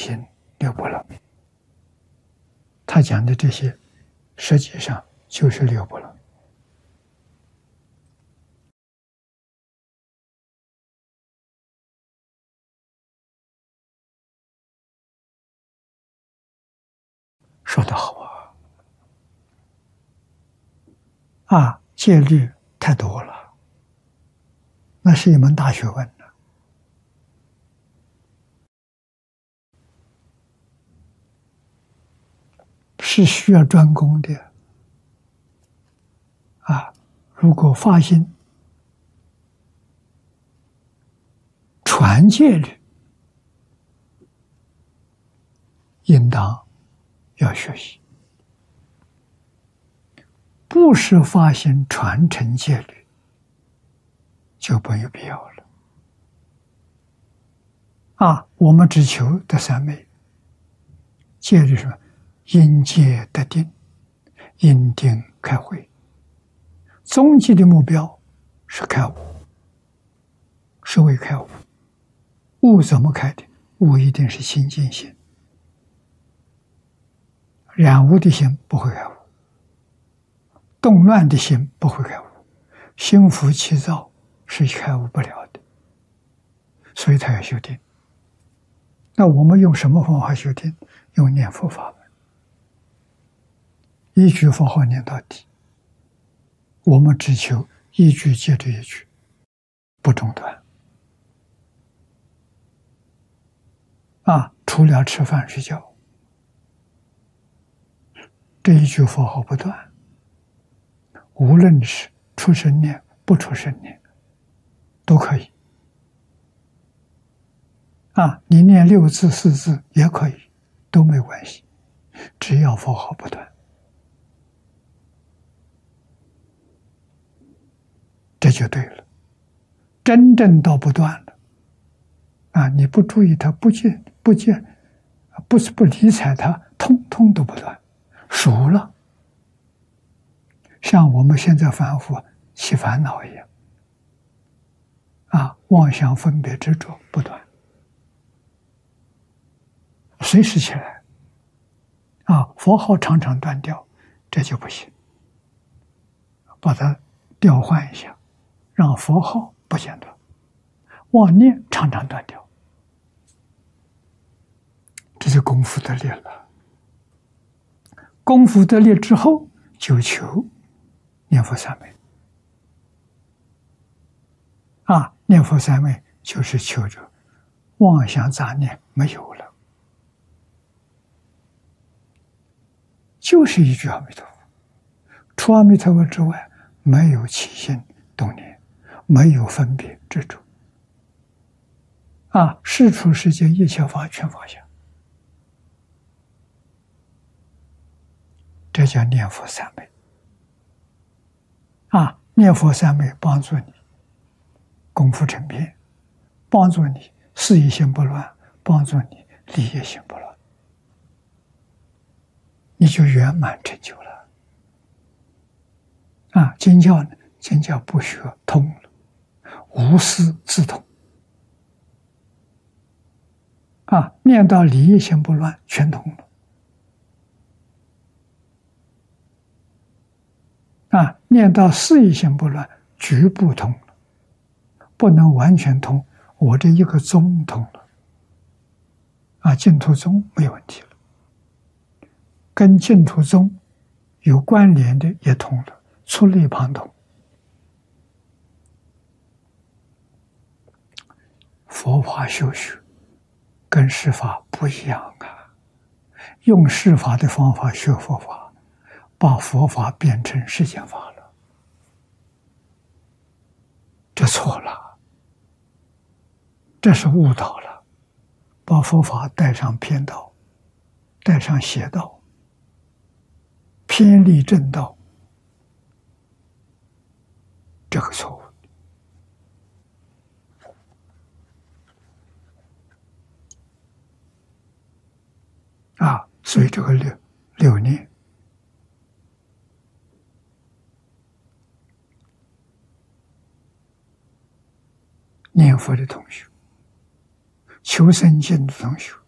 心六波罗蜜。他讲的这些，实际上就是六波罗蜜。说得好啊！戒律太多了，那是一门大学问呢，是需要专攻的啊！如果发心传戒律，应当要学习。不是发心传承戒律，就没有必要了。啊，我们只求得三昧。戒律是因戒得定，因定开慧。终极的目标是开悟，是为开悟。悟怎么开的？悟一定是清净心，染污的心不会开悟。动乱的心不会开悟，心浮气躁是开悟不了的，所以他要修定。那我们用什么方法修定？用念佛法门，一句佛号念到底。我们只求一句接着一句，不中断。啊，除了吃饭睡觉，这一句佛号不断。无论是出生念不出生念都可以啊，你念6字4字也可以，都没关系，只要佛号不断，这就对了。真正到不断了啊，你不注意它，不理睬它，通通都不断，熟了。像我们现在反复起烦恼一样，啊，妄想分别执着不断，随时起来，啊，佛号常常断掉，这就不行，把它调换一下，让佛号不间断，妄念常常断掉，这就功夫得力了。功夫得力之后，就求念佛三昧啊！念佛三昧就是求着妄想杂念没有了，就是一句阿弥陀佛。除阿弥陀佛之外，没有起心动念，没有分别执着啊！世出世间一切法全放下，这叫念佛三昧。啊，念佛三昧帮助你功夫成片，帮助你事业心不乱，帮助你理业心不乱，你就圆满成就了。啊，经教呢？经教不学通了，无师自通。啊，念到理业心不乱，全通了。啊，念到事业心不乱，局部通了，不能完全通。我这一个宗通了，啊，净土宗没有问题了，跟净土宗有关联的也通了，出类旁通。佛法修学跟世法不一样啊，用世法的方法学佛法，把佛法变成世间法了，这错了，这是误导了，把佛法带上偏道，带上邪道，偏离正道，这个错误啊！所以这个六念念佛的同学，求生净土同学，